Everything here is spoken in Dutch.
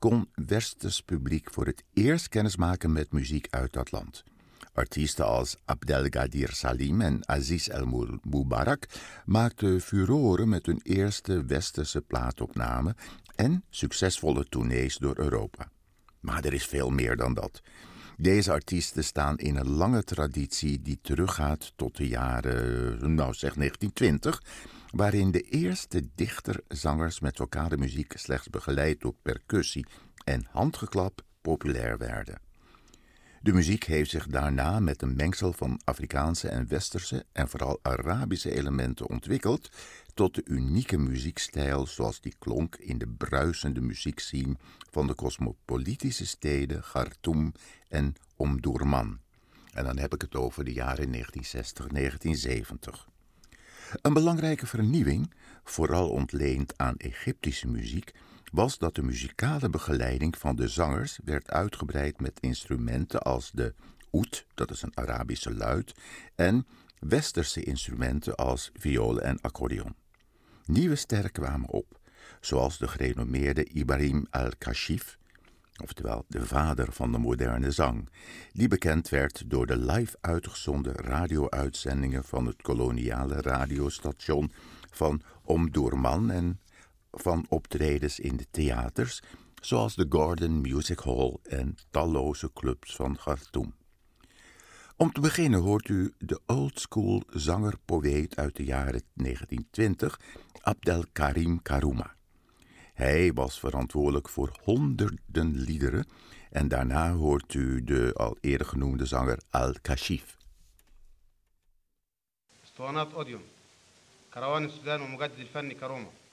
kon Westers publiek voor het eerst kennismaken met muziek uit dat land. Artiesten als Abdelgadir Salim en Aziz El Mubarak maakten furoren met hun eerste Westerse plaatopname en succesvolle tournees door Europa. Maar er is veel meer dan dat. Deze artiesten staan in een lange traditie die teruggaat tot de jaren, 1920, waarin de eerste dichterzangers met vocale muziek slechts begeleid door percussie en handgeklap populair werden. De muziek heeft zich daarna met een mengsel van Afrikaanse en Westerse en vooral Arabische elementen ontwikkeld tot de unieke muziekstijl zoals die klonk in de bruisende muziekscene van de cosmopolitische steden Khartoum en Omdurman. En dan heb ik het over de jaren 1960-1970. Een belangrijke vernieuwing, vooral ontleend aan Egyptische muziek, was dat de muzikale begeleiding van de zangers werd uitgebreid met instrumenten als de oud, dat is een Arabische luit, en Westerse instrumenten als violen en accordeon. Nieuwe sterren kwamen op, zoals de gerenommeerde Ibrahim al-Kashif, oftewel de vader van de moderne zang, die bekend werd door de live uitgezonden radio-uitzendingen van het koloniale radiostation van Omdurman en van optredens in de theaters, zoals de Gordon Music Hall en talloze clubs van Khartoum. Om te beginnen hoort u de oldschool zanger-poëet uit de jaren 1920, Abdelkarim Karouma. Hij was verantwoordelijk voor honderden liederen en daarna hoort u de al eerder genoemde zanger Al-Kashif. اسطوانات اوديوم كروان السودان ومجدد الفني كروما